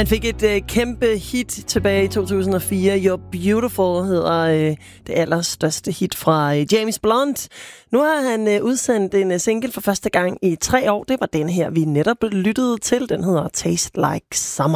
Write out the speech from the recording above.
Han fik et kæmpe hit tilbage i 2004. You're Beautiful hedder det allerstørste hit fra James Blunt. Nu har han udsendt en single for første gang i 3 år. Det var den her, vi netop lyttede til. Den hedder Taste Like Summer.